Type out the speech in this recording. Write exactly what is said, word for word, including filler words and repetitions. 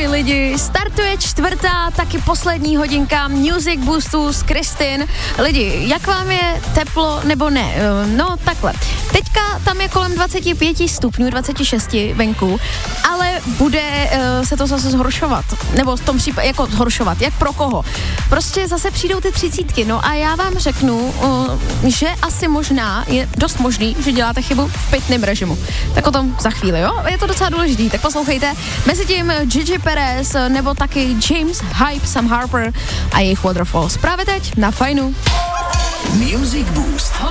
lidi, startuje čtvrtá, taky poslední hodinka Music Boostu s Kristin. Lidi, jak vám je teplo nebo ne? No takhle, teďka tam je kolem dvacet pět stupňů, dvacet šest venku, ale bude uh, se to zase zhoršovat, nebo v tom případě jako zhoršovat, jak pro koho. Prostě zase přijdou ty třicítky, no a já vám řeknu, uh, že asi možná je dost možný, že děláte chybu v pitném režimu. Tak o tom za chvíli, jo? Je to docela důležitý, tak poslouchejte. Mezitím Gigi Perez nebo taky James Hype, Sam Harper a jejich Waterfalls. Právě teď na Fajnu. Music Boost.